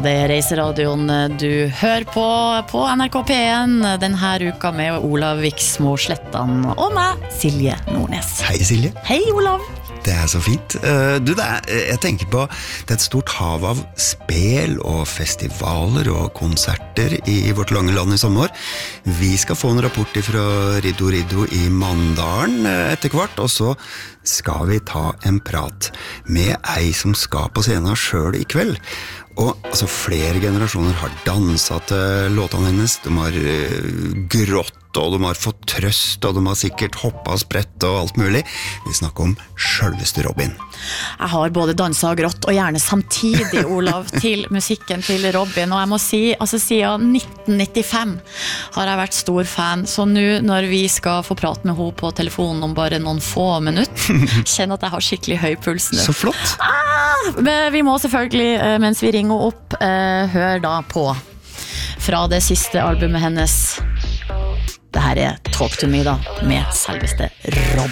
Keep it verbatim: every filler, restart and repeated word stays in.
det er Reiseradioen du hører på på N R K P én denne uka med Olav Viksmo Slettan og meg, Silje Nordnes. Hei Silje. Hei Olav. Det er så fint. Du, det er, jeg tenker på, det er et stort hav av spel og festivaler og konserter i vårt lange land i sommer. Vi skal få en rapport fra Riddo Riddo i Mandalen etter hvert, og så skal vi ta en prat med ei som skal på scenen selv i kveld. Og altså, flere generasjoner har danset til låtene hennes, de har uh, grått, og de har fått trøst, og de har sikkert hoppet og sprett og alt mulig. Vi snakker om selveste Robin. Jeg har både danset og grått, og gjerne samtidig, Olav, til musikken til Robin. Og jeg må si, altså siden nitten nittifem har jeg vært stor fan, så nå når vi skal få prate med henne på telefonen om bare noen få minutter, kjenner at jeg har skikkelig høy puls nå. Så flott! Ah, vi må selvfølgelig, mens vi ringer opp, høre da på fra det siste albumet hennes. Det her er Talk to Me da, med selveste Robin.